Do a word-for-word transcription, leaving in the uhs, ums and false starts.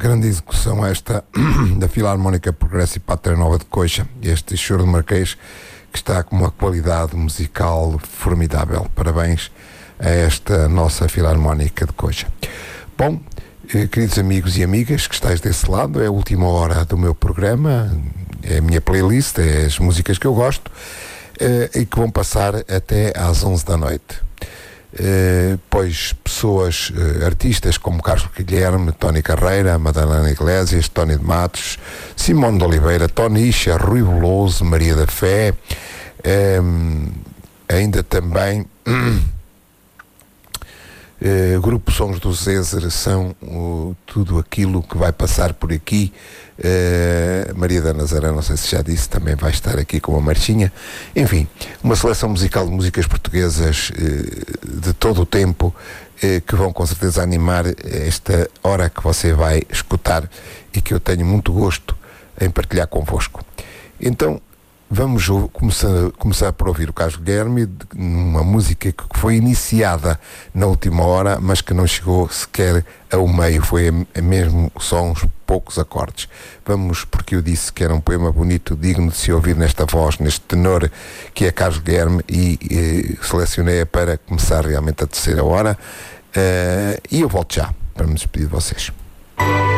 grande execução esta da Filarmónica Progresso e Pátria Nova de Coixa, este Choro de Marquês, que está com uma qualidade musical formidável. Parabéns a esta nossa Filarmónica de Coixa. Bom, eh, queridos amigos e amigas que estáis desse lado, é a última hora do meu programa, é a minha playlist, é as músicas que eu gosto, eh, e que vão passar até às onze da noite. Uh, pois pessoas, uh, artistas como Carlos Guilherme, Tony Carreira, Madalena Iglesias, Tony de Matos, Simone de Oliveira, Tony Isha, Rui Veloso, Maria da Fé, um, ainda também uh, Grupo Sons do César, são uh, tudo aquilo que vai passar por aqui. Uh, Maria da Nazaré, não sei se já disse, também vai estar aqui com a marchinha. Enfim, uma seleção musical de músicas portuguesas uh, de todo o tempo, uh, que vão com certeza animar esta hora que você vai escutar e que eu tenho muito gosto em partilhar convosco. Então vamos começar, começar por ouvir o Carlos Guilherme, uma música que foi iniciada na última hora, mas que não chegou sequer ao meio, foi a, a mesmo só uns poucos acordes. Vamos, porque eu disse que era um poema bonito, digno de se ouvir nesta voz, neste tenor que é Carlos Guilherme, e, e selecionei-a para começar realmente a terceira hora, uh, e eu volto já para me despedir de vocês.